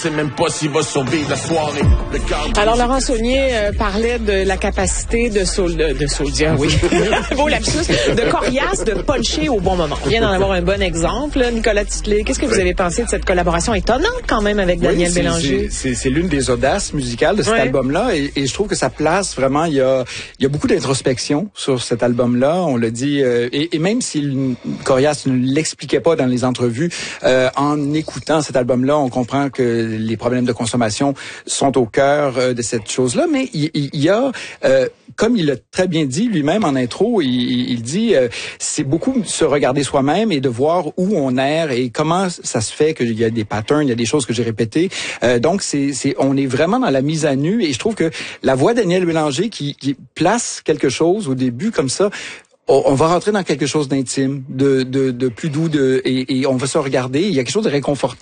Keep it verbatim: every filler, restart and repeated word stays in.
C'est même pas s'il va survivre la soirée. Alors, Laurent Saulnier euh, parlait de la capacité de Saul, de, de Sauldia, oui. Beau lapsus. De Corias, de puncher au bon moment. On vient d'en avoir un bon exemple. Nicolas Titley, qu'est-ce que vous avez pensé de cette collaboration étonnante quand même avec Daniel oui, c'est, Bélanger? C'est, c'est, c'est l'une des audaces musicales de cet ouais. album-là et, et je trouve que ça place vraiment, il y a, il y a beaucoup d'introspection sur cet album-là. On le dit, euh, et, et même si Corias ne l'expliquait pas dans les entrevues, euh, en écoutant cet album-là, on comprend que les problèmes de consommation sont au cœur euh, de cette chose-là, mais il, il, il y a, euh, comme il l'a très bien dit lui-même en intro, il, il dit, euh, c'est beaucoup se regarder soi-même et de voir où on erre et comment ça se fait qu'il y a des patterns, il y a des choses que j'ai répétées. Euh, donc, c'est, c'est, on est vraiment dans la mise à nu et je trouve que la voix de Daniel Bélanger qui, qui place quelque chose au début comme ça, on va rentrer dans quelque chose d'intime, de, de, de plus doux, de, et, et on va se regarder. Il y a quelque chose de réconfortant.